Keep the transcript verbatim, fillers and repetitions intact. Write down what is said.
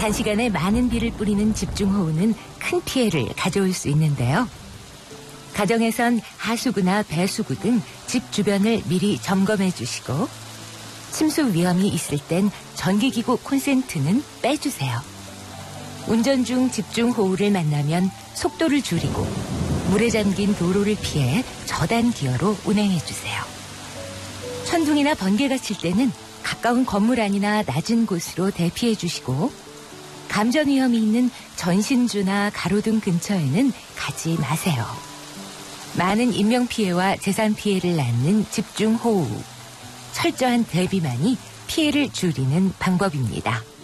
단시간에 많은 비를 뿌리는 집중호우는 큰 피해를 가져올 수 있는데요. 가정에선 하수구나 배수구 등 집 주변을 미리 점검해 주시고 침수 위험이 있을 땐 전기기구 콘센트는 빼주세요. 운전 중 집중호우를 만나면 속도를 줄이고 물에 잠긴 도로를 피해 저단 기어로 운행해 주세요. 천둥이나 번개가 칠 때는 가까운 건물 안이나 낮은 곳으로 대피해 주시고 감전 위험이 있는 전신주나 가로등 근처에는 가지 마세요. 많은 인명피해와 재산 피해를 낳는 집중호우. 철저한 대비만이 피해를 줄이는 방법입니다.